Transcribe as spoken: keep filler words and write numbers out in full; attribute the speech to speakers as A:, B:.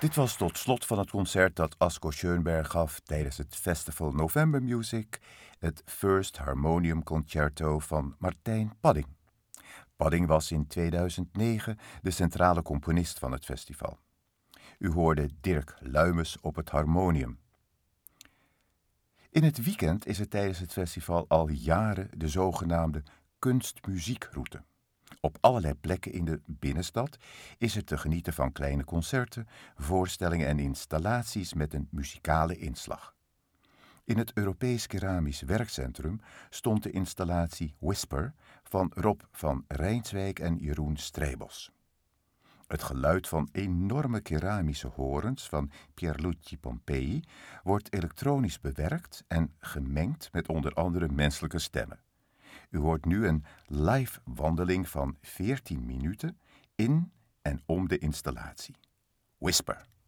A: Dit was tot slot van het concert dat Asko Schoenberg gaf tijdens het Festival November Music, het First Harmonium Concerto van Martijn Padding. Padding was in tweeduizend negen de centrale componist van het festival. U hoorde Dirk Luimes op het harmonium. In het weekend is er tijdens het festival al jaren de zogenaamde kunstmuziekroute. Op allerlei plekken in de binnenstad is er te genieten van kleine concerten, voorstellingen en installaties met een muzikale inslag. In het Europees Keramisch Werkcentrum stond de installatie Whisper van Rob van Rijnswijk en Jeroen Strijbos. Het geluid van enorme keramische horens van Pierluigi Pompei wordt elektronisch bewerkt en gemengd met onder andere menselijke stemmen. U hoort nu een live wandeling van veertien minuten in en om de installatie. Whisper.